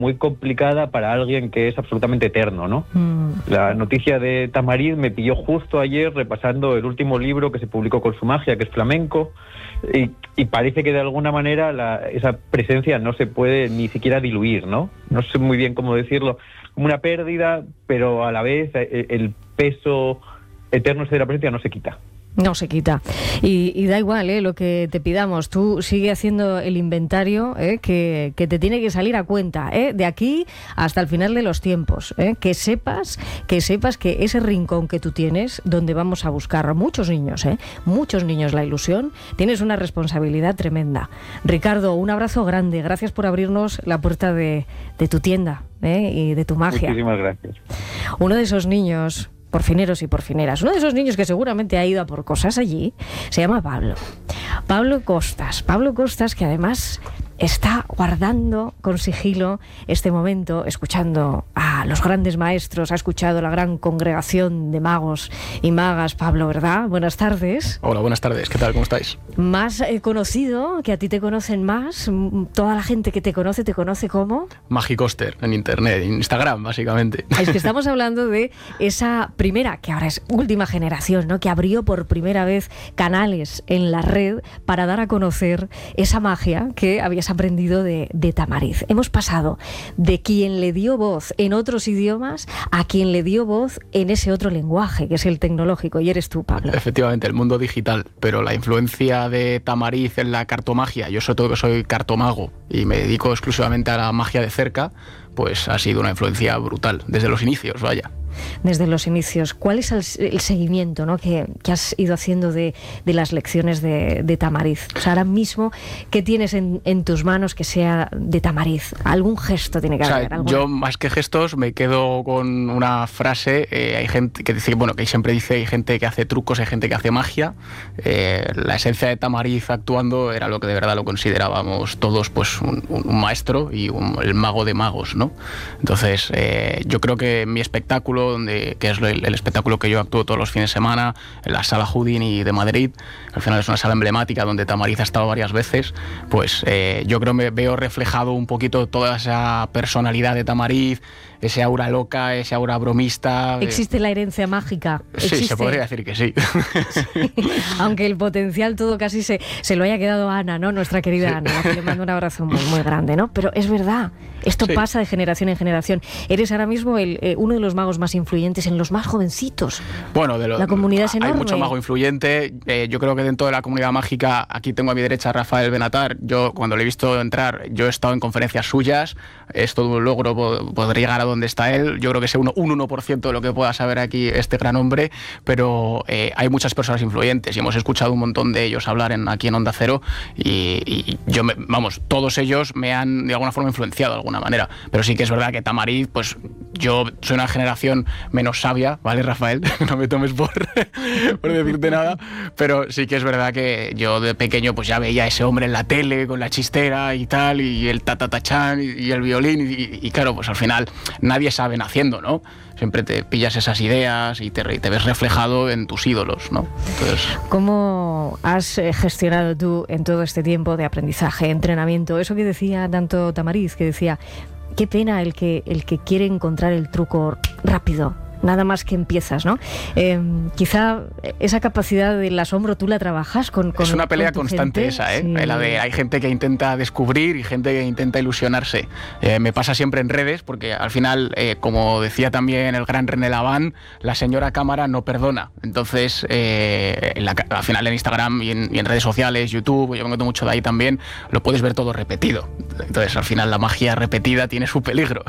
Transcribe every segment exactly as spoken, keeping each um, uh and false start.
muy complicada para alguien que es absolutamente eterno, ¿no? Mm. La noticia de Tamariz me pilló justo ayer repasando el último libro que se publicó con su magia, que es Flamenco, y, y parece que de alguna manera la, esa presencia no se puede ni siquiera diluir, ¿no? No sé muy bien cómo decirlo, como una pérdida, pero a la vez el, el peso eterno de la presencia no se quita. No se quita. Y, y da igual ¿eh? lo que te pidamos. Tú sigue haciendo el inventario ¿eh? que, que te tiene que salir a cuenta ¿eh? de aquí hasta el final de los tiempos. ¿eh? Que sepas que sepas que ese rincón que tú tienes, donde vamos a buscar muchos niños, ¿eh? muchos niños la ilusión, tienes una responsabilidad tremenda. Ricardo, un abrazo grande. Gracias por abrirnos la puerta de, de tu tienda ¿eh? y de tu magia. Muchísimas gracias. Uno de esos niños... porfineros y porfineras. Uno de esos niños que seguramente ha ido a por cosas allí se llama Pablo. Pablo Costas. Pablo Costas, que además está guardando con sigilo este momento, escuchando a los grandes maestros, ha escuchado a la gran congregación de magos y magas. Pablo, ¿verdad? Buenas tardes. Hola, buenas tardes. ¿Qué tal? ¿Cómo estáis? Más eh, conocido, que a ti te conocen más, toda la gente que te conoce, ¿te conoce como? Magicoster, en internet, en Instagram, básicamente. Es que estamos hablando de esa primera, que ahora es última generación, ¿no? Que abrió por primera vez canales en la red para dar a conocer esa magia que habías aprendido de, de Tamariz. Hemos pasado de quien le dio voz en otros idiomas a quien le dio voz en ese otro lenguaje, que es el tecnológico, y eres tú, Pablo. Efectivamente, el mundo digital, pero la influencia de Tamariz en la cartomagia, yo sobre todo que soy cartomago y me dedico exclusivamente a la magia de cerca, pues ha sido una influencia brutal, desde los inicios, vaya. Desde los inicios. ¿Cuál es el, el seguimiento ¿no? que, que has ido haciendo de, de las lecciones de, de Tamariz? O sea, ahora mismo, ¿qué tienes en, en tus manos que sea de Tamariz? ¿Algún gesto tiene que o sea, haber? ¿Alguna? Yo, más que gestos, me quedo con una frase. Eh, hay gente que dice, bueno, que siempre dice, hay gente que hace trucos, hay gente que hace magia. Eh, la esencia de Tamariz actuando era lo que de verdad lo considerábamos todos, pues un, un maestro y un, el mago de magos, ¿no? Entonces, eh, yo creo que mi espectáculo, donde, que es el, el espectáculo que yo actúo todos los fines de semana en la Sala Houdini de Madrid, al final es una sala emblemática donde Tamariz ha estado varias veces, pues eh, yo creo que me veo reflejado un poquito toda esa personalidad de Tamariz, ese aura loca, ese aura bromista. ¿Existe la herencia mágica? Sí, ¿Existe? Se podría decir que sí. Sí. Aunque el potencial todo casi se, se lo haya quedado a Ana, ¿no? Nuestra querida sí. Ana, que le mando un abrazo muy, muy grande, ¿no? Pero es verdad, esto sí. pasa de generación en generación. Eres ahora mismo el, eh, uno de los magos más influyentes en los más jovencitos. Bueno, de lo, la comunidad es enorme. Hay mucho mago influyente. Eh, yo creo que dentro de la comunidad mágica, aquí tengo a mi derecha a Rafael Benatar. Yo, cuando le he visto entrar, yo he estado en conferencias suyas. Es todo un logro poder llegar a donde está él. Yo creo que es un, un uno por ciento de lo que pueda saber aquí este gran hombre, pero eh, hay muchas personas influyentes y hemos escuchado un montón de ellos hablar en, aquí en Onda Cero y, y yo, me, vamos, todos ellos me han de alguna forma influenciado de alguna manera, pero sí que es verdad que Tamariz, pues yo soy una generación menos sabia, ¿vale, Rafael? No me tomes por, por decirte nada, pero sí que es verdad que yo de pequeño pues ya veía a ese hombre en la tele con la chistera y tal, y el tatatachán y, y el violín y, y, y claro, pues al final nadie sabe naciendo, ¿no? Siempre te pillas esas ideas y te, te ves reflejado en tus ídolos, ¿no? Entonces... ¿Cómo has gestionado tú en todo este tiempo de aprendizaje, entrenamiento? Eso que decía tanto Tamariz, que decía, qué pena el que, el que quiere encontrar el truco rápido, nada más que empiezas, ¿no? Eh, quizá esa capacidad del asombro tú la trabajas con, con Es una pelea con constante gente. esa, ¿eh? Sí. La de hay gente que intenta descubrir y gente que intenta ilusionarse. Eh, me pasa siempre en redes porque al final, eh, como decía también el gran René Laván, la señora cámara no perdona. Entonces, eh, en la, al final en Instagram y en, y en redes sociales, YouTube, yo me meto mucho de ahí también, lo puedes ver todo repetido. Entonces, al final la magia repetida tiene su peligro.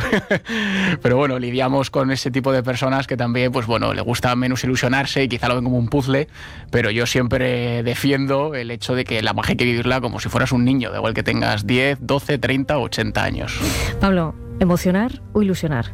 Pero bueno, lidiamos con ese tipo de personas que también, pues bueno, le gusta menos ilusionarse y quizá lo ven como un puzzle, pero yo siempre defiendo el hecho de que la magia hay que vivirla como si fueras un niño, da igual que tengas diez, doce, treinta o ochenta años. Pablo, ¿emocionar o ilusionar?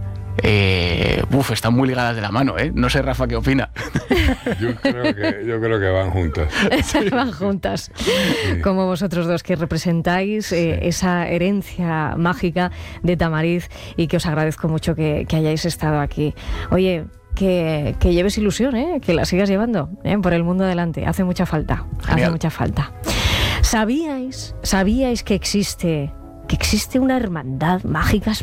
Eh, uf, están muy ligadas de la mano, ¿eh? No sé, Rafa, ¿qué opina? Yo creo que, yo creo que van juntas. Van juntas. Sí. Como vosotros dos que representáis eh, sí. esa herencia mágica de Tamariz y que os agradezco mucho que, que hayáis estado aquí. Oye, que, que lleves ilusión, ¿eh? Que la sigas llevando ¿eh? por el mundo adelante. Hace mucha falta. Genial. Hace mucha falta. ¿Sabíais, sabíais que existe, que existe una hermandad mágica